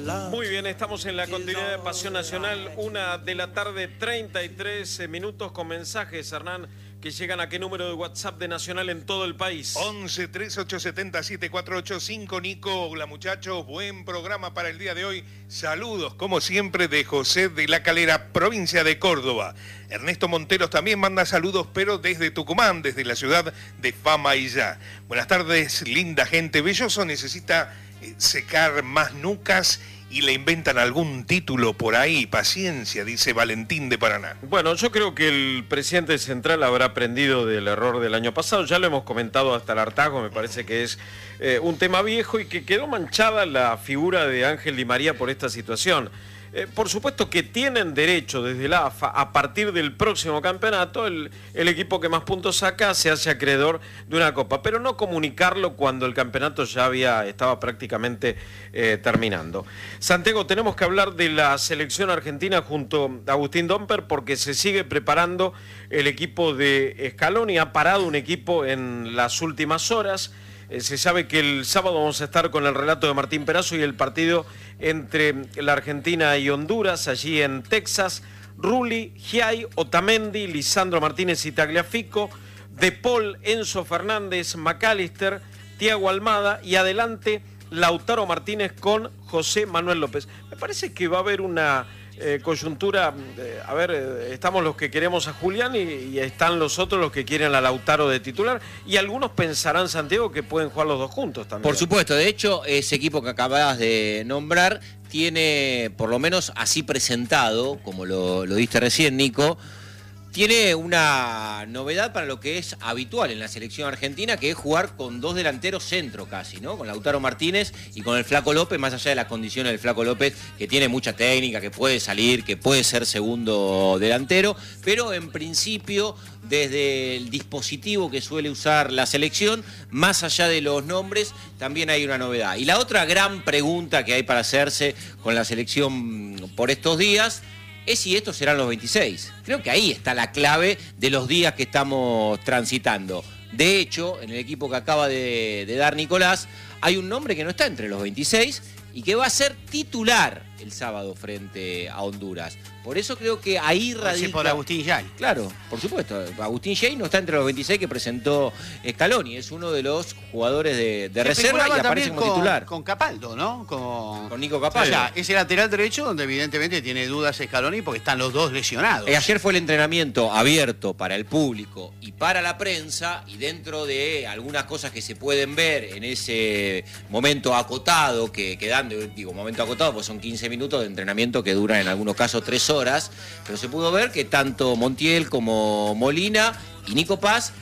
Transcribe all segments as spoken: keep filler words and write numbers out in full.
Muy bien, estamos en la continuidad de Pasión Nacional, una de la tarde, treinta y tres minutos, con mensajes, Hernán, que llegan a qué número de WhatsApp de Nacional en todo el país. once, tres ocho siete cero, siete cuatro ocho cinco. Nico, hola muchachos, buen programa para el día de hoy. Saludos, como siempre, de José de la Calera, provincia de Córdoba. Ernesto Monteros también manda saludos, pero desde Tucumán, desde la ciudad de Famaillá. Buenas tardes, linda gente. Belloso necesita eh, secar más nucas y le inventan algún título por ahí. Paciencia, dice Valentín de Paraná. Bueno, yo creo que el presidente central habrá aprendido del error del año pasado. Ya lo hemos comentado hasta el hartazgo, me parece que es eh, un tema viejo y que quedó manchada la figura de Ángel Di María por esta situación. Eh, por supuesto que tienen derecho desde la A F A, a partir del próximo campeonato, el, el equipo que más puntos saca se hace acreedor de una copa, pero no comunicarlo cuando el campeonato ya había estaba prácticamente eh, terminando. Santiago, tenemos que hablar de la selección argentina junto a Agustín Domper, porque se sigue preparando el equipo de Scaloni. Ha parado un equipo en las últimas horas. Se sabe que el sábado vamos a estar con el relato de Martín Perazo y el partido entre la Argentina y Honduras, allí en Texas. Rulli, Giai, Otamendi, Lisandro Martínez y Tagliafico, De Paul, Enzo Fernández, McAllister, Thiago Almada y adelante Lautaro Martínez con José Manuel López. Me parece que va a haber una eh, coyuntura, eh, a ver, eh, estamos los que queremos a Julián y, y están los otros los que quieren a Lautaro de titular, y algunos pensarán, Santiago, que pueden jugar los dos juntos también. Por supuesto, de hecho, ese equipo que acabas de nombrar tiene, por lo menos así presentado, como lo, lo diste recién, Nico, tiene una novedad para lo que es habitual en la selección argentina, que es jugar con dos delanteros centro casi, ¿no? Con Lautaro Martínez y con el Flaco López, más allá de las condiciones del Flaco López, que tiene mucha técnica, que puede salir, que puede ser segundo delantero, pero en principio, desde el dispositivo que suele usar la selección, más allá de los nombres, también hay una novedad. Y la otra gran pregunta que hay para hacerse con la selección por estos días es si estos serán los veintiséis. Creo que ahí está la clave de los días que estamos transitando. De hecho, en el equipo que acaba de, de dar Nicolás, hay un nombre que no está entre los veintiséis y que va a ser titular el sábado frente a Honduras. Por eso creo que ahí radica... Sí, por Agustín Giai. Claro, por supuesto. Agustín Giai no está entre los veintiséis que presentó Scaloni. Es uno de los jugadores de, de reserva y aparece como con, titular. Con Capaldo, ¿no? Con, con Nico Capaldo. O sea, ese lateral derecho donde evidentemente tiene dudas Scaloni porque están los dos lesionados. Eh, ayer fue el entrenamiento abierto para el público y para la prensa, y dentro de algunas cosas que se pueden ver en ese momento acotado que, que dan, digo, momento acotado, pues son quince minutos de entrenamiento que duran en algunos casos tres horas, pero se pudo ver que tanto Montiel como Molina y Nico Paz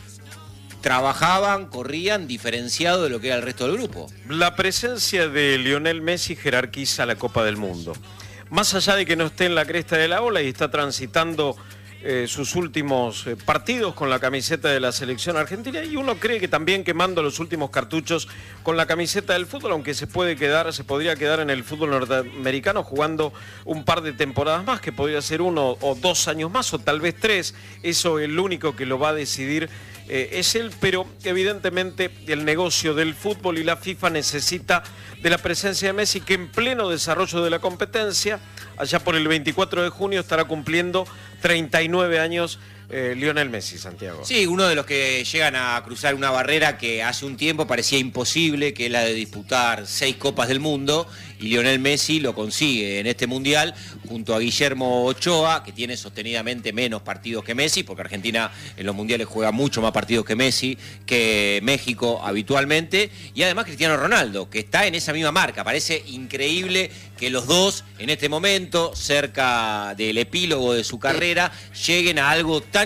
trabajaban, corrían diferenciado de lo que era el resto del grupo. La presencia de Lionel Messi jerarquiza la Copa del Mundo. Más allá de que no esté en la cresta de la ola y está transitando eh, sus últimos eh, partidos con la camiseta de la selección argentina, y uno cree que también quemando los últimos cartuchos con la camiseta del fútbol, aunque se puede quedar, se podría quedar en el fútbol norteamericano jugando un par de temporadas más, que podría ser uno o dos años más, o tal vez tres. Eso es lo único que lo va a decidir eh, es él, pero evidentemente el negocio del fútbol y la FIFA necesita de la presencia de Messi, que en pleno desarrollo de la competencia, allá por el veinticuatro de junio, estará cumpliendo treinta y nueve años eh, Lionel Messi, Santiago. Sí, uno de los que llegan a cruzar una barrera que hace un tiempo parecía imposible, que es la de disputar seis Copas del Mundo, y Lionel Messi lo consigue en este Mundial junto a Guillermo Ochoa, que tiene sostenidamente menos partidos que Messi, porque Argentina en los Mundiales juega mucho más partidos que Messi, que México habitualmente, y además Cristiano Ronaldo, que está en esa misma marca. Parece increíble que los dos, en este momento, cerca del epílogo de su carrera, lleguen a algo tan